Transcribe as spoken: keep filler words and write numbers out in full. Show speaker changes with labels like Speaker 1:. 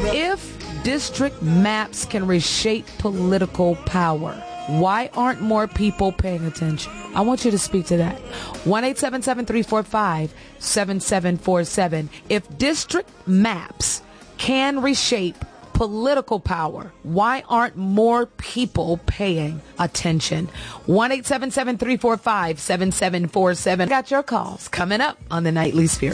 Speaker 1: If district maps can reshape political power, why aren't more people paying attention? I want you to speak to that. one eight seven seven, three four five, seven seven four seven. If district maps can reshape political power, why aren't more people paying attention? one eight seven seven, three four five, seven seven four seven. Got your calls coming up on the Nightly Spirit.